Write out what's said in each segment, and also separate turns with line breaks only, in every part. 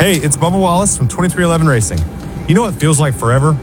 Hey, it's Bubba Wallace from 2311 Racing. You know what feels like forever?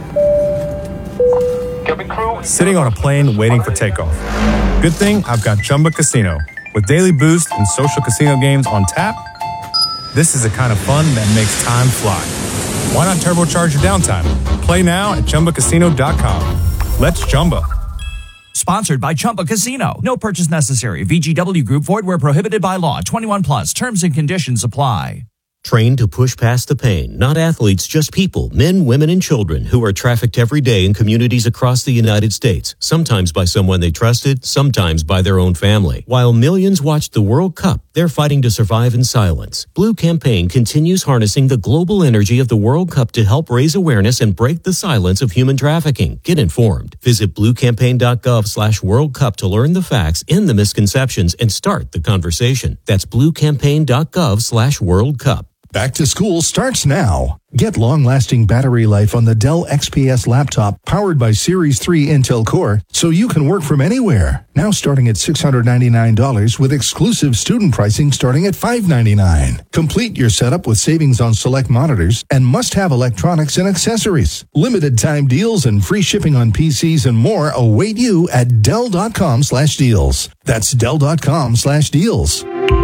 Sitting on a plane waiting for takeoff. Good thing I've got Chumba Casino. With daily boost and social casino games on tap, this is the kind of fun that makes time fly. Why not turbocharge your downtime? Play now at ChumbaCasino.com. Let's Chumba.
Sponsored by Chumba Casino. No purchase necessary. VGW Group. Void where prohibited by law. 21 plus. Terms and conditions apply.
Trained to push past the pain, not athletes, just people, men, women, and children who are trafficked every day in communities across the United States, sometimes by someone they trusted, sometimes by their own family. While millions watched the World Cup, they're fighting to survive in silence. Blue Campaign continues harnessing the global energy of the World Cup to help raise awareness and break the silence of human trafficking. Get informed. Visit bluecampaign.gov/World Cup to learn the facts, end the misconceptions, and start the conversation. That's bluecampaign.gov/World Cup.
Back to school starts now. Get long-lasting battery life on the Dell XPS laptop powered by Series 3 Intel Core so you can work from anywhere. Now starting at $699 with exclusive student pricing starting at $599. Complete your setup with savings on select monitors and must-have electronics and accessories. Limited time deals and free shipping on PCs and more await you at Dell.com/deals. That's Dell.com/deals.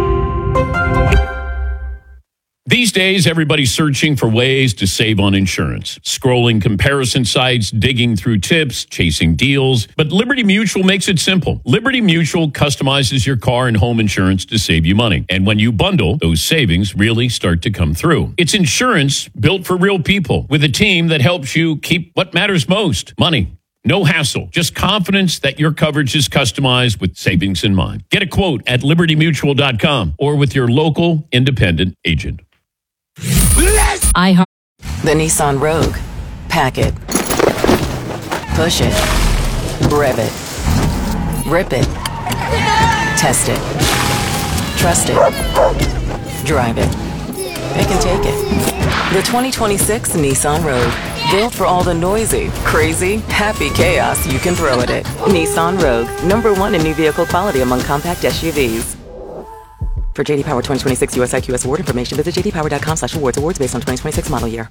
These days, everybody's searching for ways to save on insurance. Scrolling comparison sites, digging through tips, chasing deals. But Liberty Mutual makes it simple. Liberty Mutual customizes your car and home insurance to save you money. And when you bundle, those savings really start to come through. It's insurance built for real people with a team that helps you keep what matters most, money. No hassle, just confidence that your coverage is customized with savings in mind. Get a quote at libertymutual.com or with your local independent agent.
The Nissan Rogue. Pack it. Push it. Rev it. Rip it. Test it. Trust it. Drive it. It can take it. The 2026 Nissan Rogue. Built for all the noisy, crazy, happy chaos you can throw at it. Nissan Rogue. #1 in new vehicle quality among compact SUVs. For J.D. Power 2026 US IQS award information, visit jdpower.com/awards. Awards based on 2026 model year.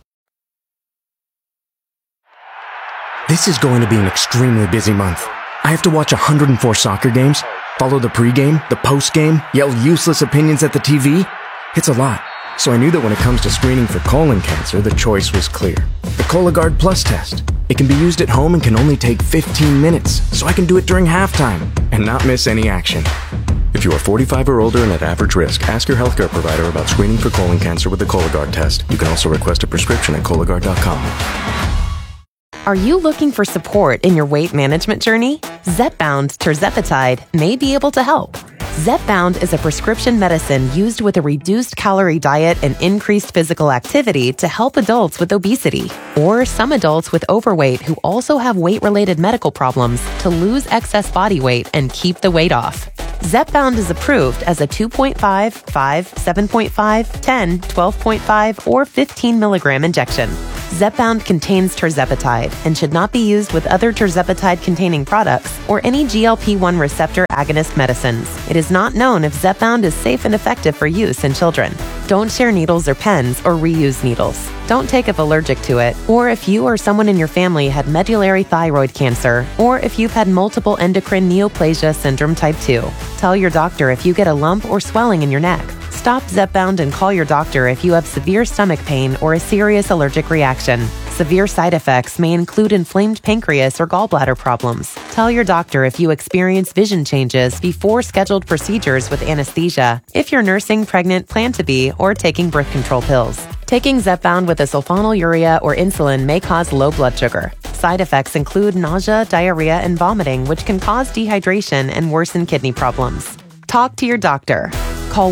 This is going to be an extremely busy month. I have to watch 104 soccer games, follow the pregame, the postgame, yell useless opinions at the TV. It's a lot. So I knew that when it comes to screening for colon cancer, the choice was clear. The Cologuard Plus test. It can be used at home and can only take 15 minutes, so I can do it during halftime and not miss any action. If you are 45 or older and at average risk, ask your healthcare provider about screening for colon cancer with the Cologuard test. You can also request a prescription at Cologuard.com.
Are you looking for support in your weight management journey? Zepbound tirzepatide may be able to help. Zepbound is a prescription medicine used with a reduced calorie diet and increased physical activity to help adults with obesity or some adults with overweight who also have weight-related medical problems to lose excess body weight and keep the weight off. Zepbound is approved as a 2.5, 5, 7.5, 10, 12.5, or 15 milligram injection. Zepbound contains tirzepatide and should not be used with other tirzepatide-containing products or any GLP-1 receptor agonist medicines. It is not known if Zepbound is safe and effective for use in children. Don't share needles or pens or reuse needles. Don't take if allergic to it, or if you or someone in your family had medullary thyroid cancer, or if you've had multiple endocrine neoplasia syndrome type 2. Tell your doctor if you get a lump or swelling in your neck. Stop Zepbound and call your doctor if you have severe stomach pain or a serious allergic reaction. Severe side effects may include inflamed pancreas or gallbladder problems. Tell your doctor if you experience vision changes before scheduled procedures with anesthesia, if you're nursing, pregnant, plan to be, or taking birth control pills. Taking Zepbound with a sulfonylurea or insulin may cause low blood sugar. Side effects include nausea, diarrhea, and vomiting, which can cause dehydration and worsen kidney problems. Talk to your doctor. Call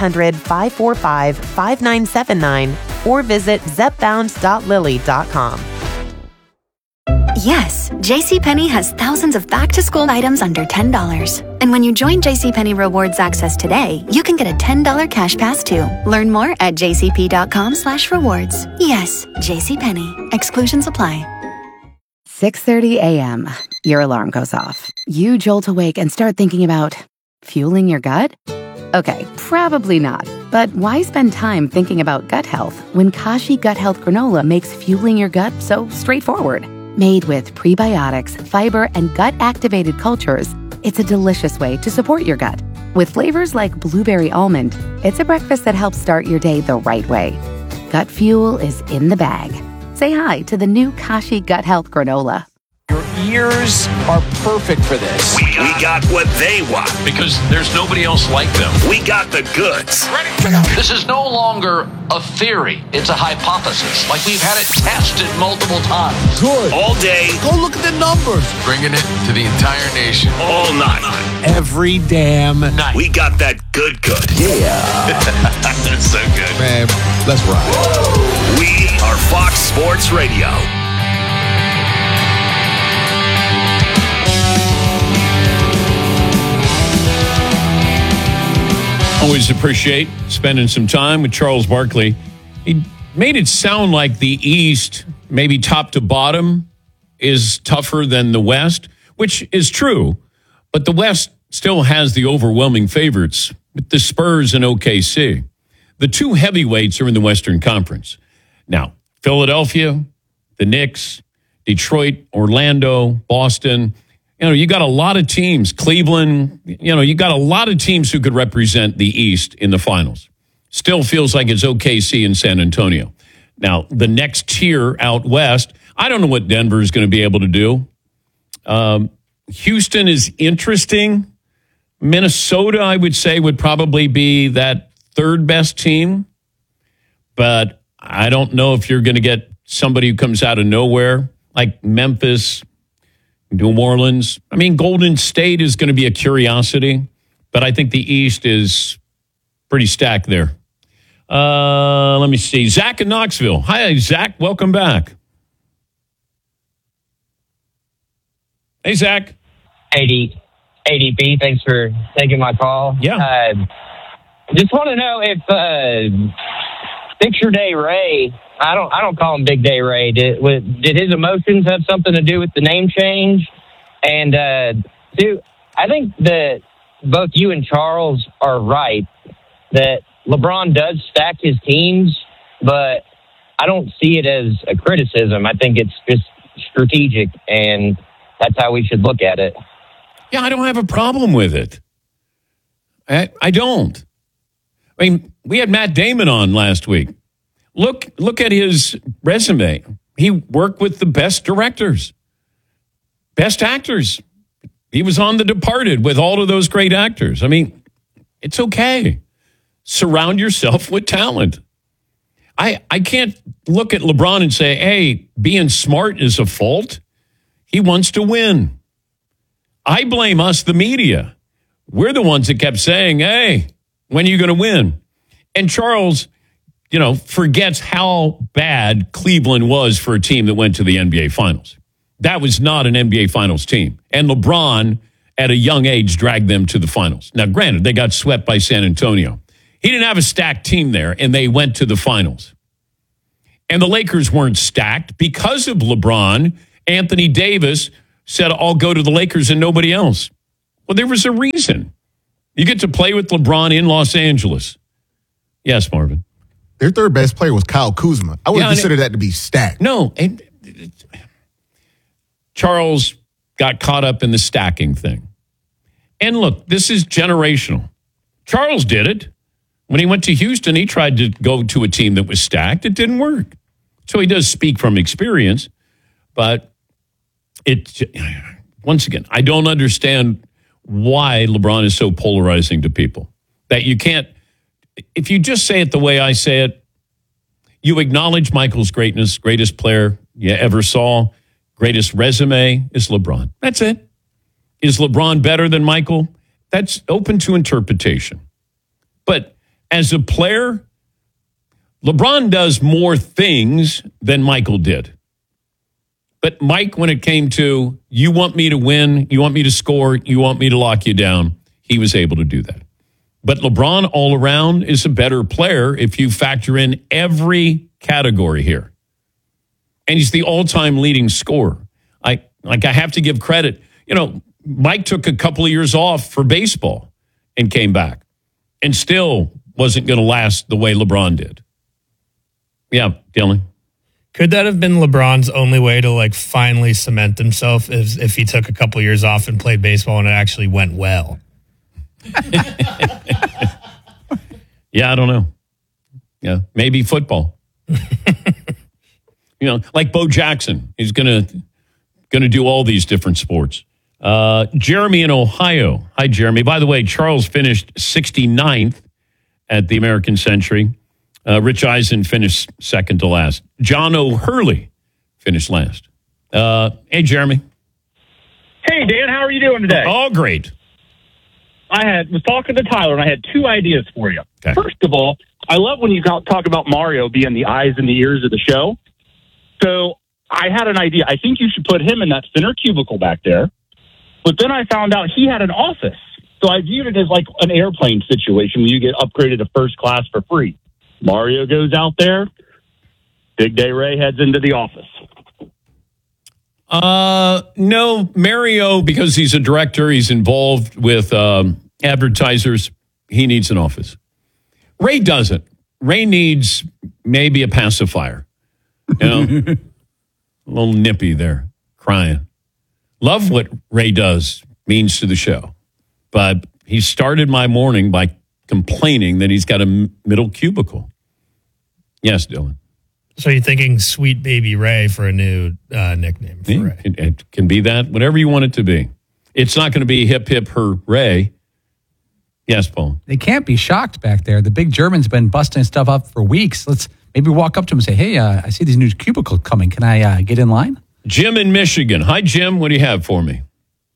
1-800-545-5979 or visit zepbound.lilly.com.
Yes, JCPenney has thousands of back-to-school items under $10. And when you join JCPenney Rewards Access today, you can get a $10 cash pass too. Learn more at jcp.com/rewards. Yes, JCPenney. Exclusions apply.
6:30 a.m. Your alarm goes off. You jolt awake and start thinking about fueling your gut? Okay, probably not. But why spend time thinking about gut health when Kashi Gut Health Granola makes fueling your gut so straightforward? Made with prebiotics, fiber, and gut-activated cultures, it's a delicious way to support your gut. With flavors like blueberry almond, it's a breakfast that helps start your day the right way. Gut fuel is in the bag. Say hi to the new Kashi Gut Health Granola.
Your ears are perfect for this.
We got what they want.
Because there's nobody else like them.
We got the goods.
This is no longer a theory. It's a hypothesis. Like we've had it tested multiple times.
Good. All day.
Go look at the numbers.
Bringing it to the entire nation.
All night.
Every damn night.
We got that good.
Yeah.
That's so good.
Man, let's ride.
We are Fox Sports Radio.
Always appreciate spending some time with Charles Barkley. He made it sound like the East, maybe top to bottom, is tougher than the West, which is true. But the West still has the overwhelming favorites with the Spurs and OKC. The two heavyweights are in the Western Conference. Now, Philadelphia, the Knicks, Detroit, Orlando, Boston. You got a lot of teams, Cleveland, you got a lot of teams who could represent the East in the finals. Still feels like it's OKC and San Antonio. Now, the next tier out West, I don't know what Denver is going to be able to do. Houston is interesting. Minnesota, I would say, would probably be that third best team. But I don't know if you're going to get somebody who comes out of nowhere, like Memphis, New Orleans. I mean, Golden State is going to be a curiosity, but I think the East is pretty stacked there. Let me see. Zach in Knoxville. Hi, Zach. Welcome back. Hey, Zach.
ADP, thanks for taking my call.
Yeah.
Just want to know if Picture Day Ray, I don't call him Big Day Ray. Did his emotions have something to do with the name change? And I think that both you and Charles are right that LeBron does stack his teams, but I don't see it as a criticism. I think it's just strategic, and that's how we should look at it.
Yeah, I don't have a problem with it. I don't. I mean, we had Matt Damon on last week. Look at his resume. He worked with the best directors, best actors. He was on The Departed with all of those great actors. I mean, it's okay. Surround yourself with talent. I can't look at LeBron and say, hey, being smart is a fault. He wants to win. I blame us, the media. We're the ones that kept saying, hey, when are you going to win? And Charles, forgets how bad Cleveland was for a team that went to the NBA Finals. That was not an NBA Finals team. And LeBron, at a young age, dragged them to the finals. Now, granted, they got swept by San Antonio. He didn't have a stacked team there, and they went to the finals. And the Lakers weren't stacked because of LeBron. Anthony Davis said, I'll go to the Lakers and nobody else. Well, there was a reason. You get to play with LeBron in Los Angeles. Yes, Marvin.
Their third best player was Kyle Kuzma. I would consider that to be stacked.
No. Charles got caught up in the stacking thing. And look, this is generational. Charles did it. When he went to Houston, he tried to go to a team that was stacked. It didn't work. So he does speak from experience. But once again, I don't understand why LeBron is so polarizing to people. That you can't, if you just say it the way I say it, you acknowledge Michael's greatness, greatest player you ever saw, greatest resume is LeBron. That's it. Is LeBron better than Michael? That's open to interpretation. But as a player, LeBron does more things than Michael did. But Mike, when it came to, you want me to win, you want me to score, you want me to lock you down, he was able to do that. But LeBron all around is a better player if you factor in every category here. And he's the all-time leading scorer. I have to give credit. Mike took a couple of years off for baseball and came back. and still wasn't going to last the way LeBron did. Yeah, Dylan.
Could that have been LeBron's only way to like finally cement himself if he took a couple years off and played baseball and it actually went well?
Yeah, I don't know. Yeah, maybe football. Like Bo Jackson. He's gonna do all these different sports. Jeremy in Ohio. Hi, Jeremy. By the way, Charles finished 69th at the American Century. Rich Eisen finished second to last. John O'Hurley finished last. Hey, Jeremy.
Hey, Dan. How are you doing today?
Oh, great.
I was talking to Tyler, and I had two ideas for you.
Okay.
First of all, I love when you talk about Mario being the eyes and the ears of the show. So I had an idea. I think you should put him in that center cubicle back there. But then I found out he had an office. So I viewed it as like an airplane situation where you get upgraded to first class for free. Mario goes out there. Big Day Ray heads into the office.
No, Mario, because he's a director, he's involved with advertisers. He needs an office. Ray doesn't. Ray needs maybe a pacifier. A little nippy there, crying. Love what Ray does, means to the show. But he started my morning by complaining that he's got a middle cubicle. Yes, Dylan.
So you're thinking Sweet Baby Ray for a new nickname for Ray.
It can be that, whatever you want it to be. It's not going to be hip, hip, hooray. Yes, Paul.
They can't be shocked back there. The big German's been busting stuff up for weeks. Let's maybe walk up to him and say, hey, I see these new cubicles coming. Can I get in line?
Jim in Michigan. Hi, Jim. What do you have for me?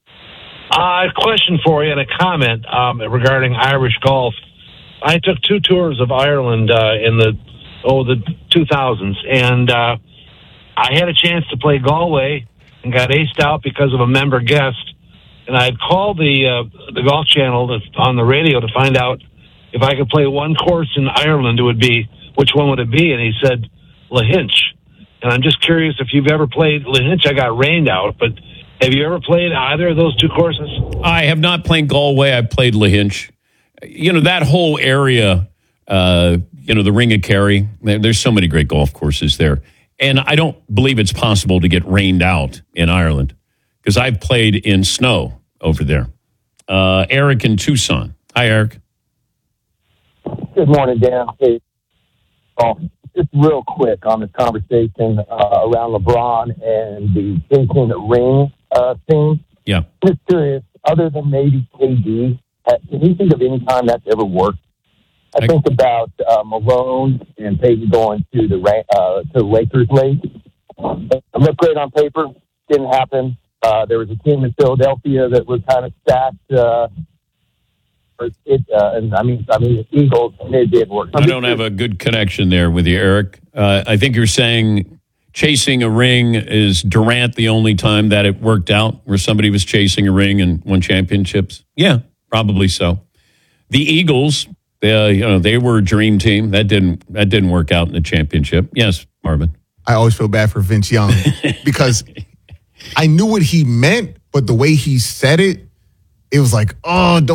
A question for you and a comment regarding Irish golf. I took 2 tours of Ireland in the 2000s, and I had a chance to play Galway and got aced out because of a member guest. And I had called the Golf Channel on the radio to find out if I could play one course in Ireland, which one would it be? And he said Lahinch. And I'm just curious if you've ever played Lahinch. I got rained out, but have you ever played either of those 2 courses?
I have not played Galway. I've played Lahinch. That whole area, the Ring of Kerry, there's so many great golf courses there. And I don't believe it's possible to get rained out in Ireland because I've played in snow over there. Eric in Tucson. Hi, Eric.
Good morning, Dan. Hey, just real quick on this conversation around LeBron and the thinking ring thing.
Yeah.
Just curious, other than maybe KD, can you think of any time that's ever worked? I think about Malone and Peyton going to the Lakers late. It looked great on paper. Didn't happen. There was a team in Philadelphia that was kind of stacked. The Eagles, and it did work.
I don't have a good connection there with you, Eric. I think you're saying chasing a ring is Durant the only time that it worked out where somebody was chasing a ring and won championships? Yeah, probably so. The Eagles, they were a dream team. That didn't work out in the championship. Yes, Marvin.
I always feel bad for Vince Young because I knew what he meant, but the way he said it, it was like, oh, don't